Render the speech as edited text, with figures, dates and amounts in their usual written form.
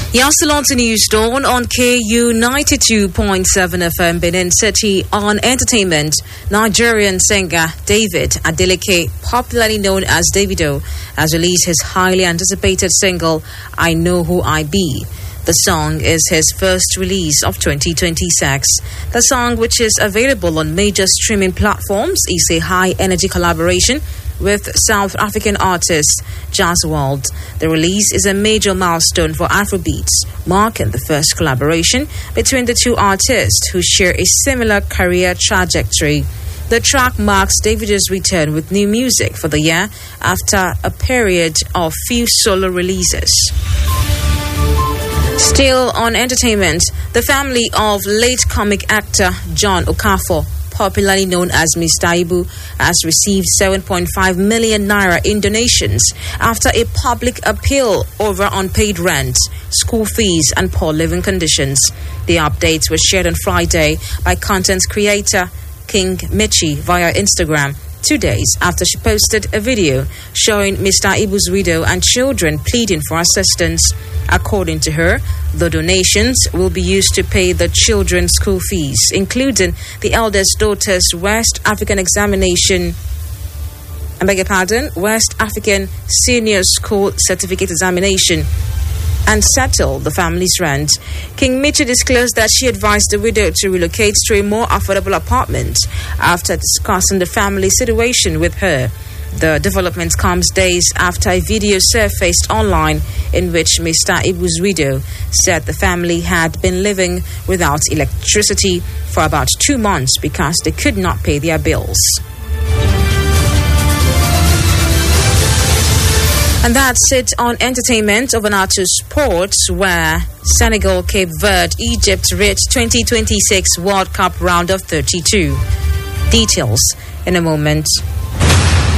You're still on to News Dawn on KU 92.7 FM Benin City. On entertainment, Nigerian singer David Adeleke, popularly known as Davido, has released his highly anticipated single, I Know Who I Be. The song is his first release of 2026. The song, which is available on major streaming platforms, is a high-energy collaboration with South African artist Jazz World. The release is a major milestone for Afrobeats, marking the first collaboration between the two artists who share a similar career trajectory. The track marks Davido's return with new music for the year after a period of few solo releases. Still on entertainment, the family of late comic actor John Okafor, popularly known as Mr. Ibu, has received 7.5 million naira in donations after a public appeal over unpaid rent, school fees, and poor living conditions. The updates were shared on Friday by content creator King Michi via Instagram, 2 days after she posted a video showing Mr. Ibu's widow and children pleading for assistance. According to her, the donations will be used to pay the children's school fees, including the eldest daughter's West African Senior School Certificate Examination, and settle the family's rent. King Michi disclosed that she advised the widow to relocate to a more affordable apartment after discussing the family situation with her. The development comes days after a video surfaced online in which Mr. Ibu's widow said the family had been living without electricity for about 2 months because they could not pay their bills. And that's it on entertainment. Over now to sports, where Senegal, Cape Verde, Egypt reached 2026 World Cup round of 32. Details in a moment.